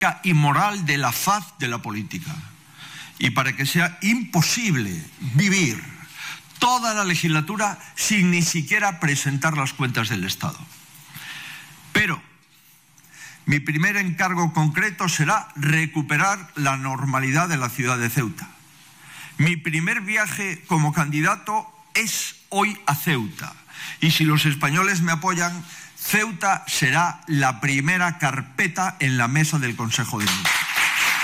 y moral de la faz de la política. Y para que sea imposible vivir toda la legislatura sin ni siquiera presentar las cuentas del Estado. Pero mi primer encargo concreto será recuperar la normalidad de la ciudad de Ceuta. Mi primer viaje como candidato es hoy a Ceuta. Y si los españoles me apoyan, Ceuta será la primera carpeta en la mesa del Consejo de Ministros.